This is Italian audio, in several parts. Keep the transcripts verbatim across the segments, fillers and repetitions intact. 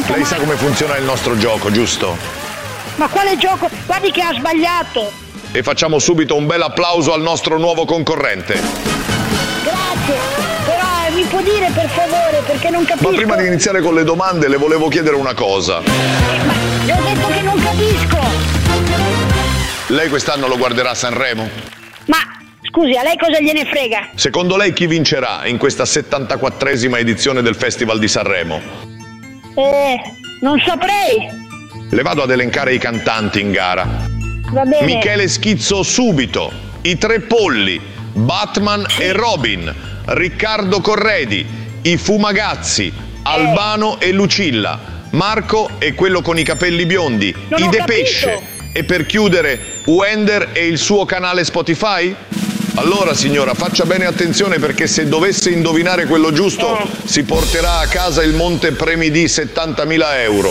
Lei sa come funziona il nostro gioco, giusto? Ma quale gioco? Guardi che ha sbagliato. E facciamo subito un bel applauso al nostro nuovo concorrente. Grazie, però eh, mi può dire per favore, perché non capisco. Ma prima di iniziare con le domande le volevo chiedere una cosa. Ma le ho detto che non capisco. Lei quest'anno lo guarderà a Sanremo? Ma scusi, a lei cosa gliene frega? Secondo lei chi vincerà in questa settantaquattresima edizione del Festival di Sanremo? Eh, non saprei. Le vado ad elencare i cantanti in gara. Va bene. Michele Schizzo subito, i Tre Polli, Batman e Robin, Riccardo Corredi, i Fumagazzi, Albano e Lucilla, Marco e quello con i capelli biondi, Non i ho Depesce capito. e per chiudere Wender e il suo canale Spotify? Allora signora, faccia bene attenzione perché se dovesse indovinare quello giusto Eh. si porterà a casa il montepremi di settantamila euro.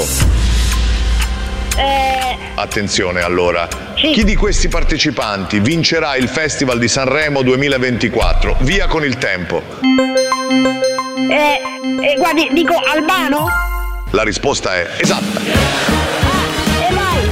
Eh, Attenzione allora, Sì. chi di questi partecipanti vincerà il Festival di Sanremo duemilaventiquattro? Via con il tempo. eh, eh, guardi, dico Albano? La risposta è esatta. Ah, e vai.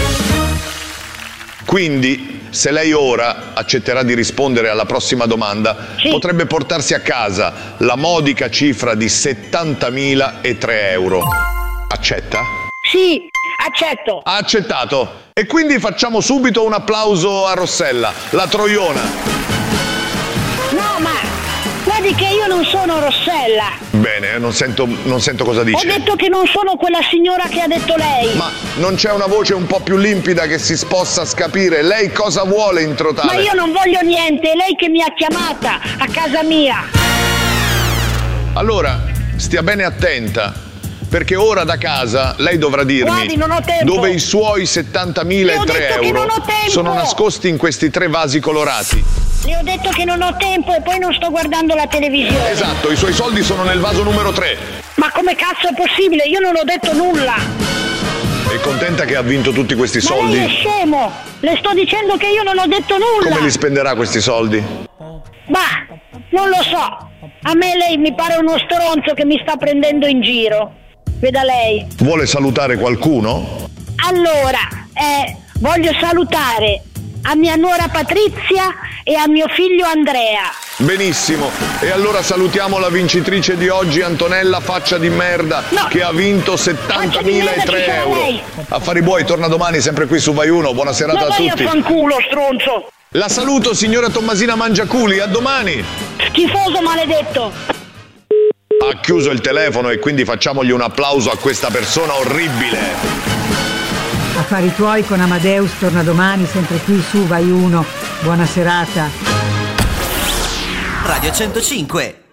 Quindi, se lei ora accetterà di rispondere alla prossima domanda, Sì. potrebbe portarsi a casa la modica cifra di settantamilatré euro. Accetta? Sì, accetto. Ha accettato. E quindi facciamo subito un applauso a Rossella, la troiona. No, ma guardi che io non sono Rossella. Bene, non sento, non sento cosa Ho dice. detto che non sono quella signora che ha detto lei. Ma non c'è una voce un po' più limpida che si possa capire? Lei cosa vuole in Ma totale? io non voglio niente, è lei che mi ha chiamata a casa mia. Allora, stia bene attenta, perché ora da casa lei dovrà dirmi Guardi, non ho tempo. dove i suoi settantamilatré Le ho detto che euro non ho tempo. sono nascosti in questi tre vasi colorati. Le ho detto che non ho tempo e poi non sto guardando la televisione. Esatto, i suoi soldi sono nel vaso numero tre. Ma come cazzo è possibile? Io non ho detto nulla. È contenta che ha vinto tutti questi Ma soldi? lei è scemo. Le sto dicendo che io non ho detto nulla. Come li spenderà questi soldi? Bah, non lo so. A me lei mi pare uno stronzo che mi sta prendendo in giro. Veda lei. Vuole salutare qualcuno? Allora, eh, voglio salutare a mia nuora Patrizia e a mio figlio Andrea. Benissimo, e allora salutiamo la vincitrice di oggi, Antonella Faccia di Merda, No. che ha vinto settantamilatré euro. lei. Affari buoi, torna domani sempre qui su Vai Uno, buona serata Ma a vai a tutti. fanculo, stronzo. La saluto signora Tommasina Mangiaculi, a domani. Schifoso maledetto. Ha chiuso il telefono e quindi facciamogli un applauso a questa persona orribile. Affari tuoi con Amadeus torna domani sempre qui su Vai Uno. Buona serata. Radio centocinque.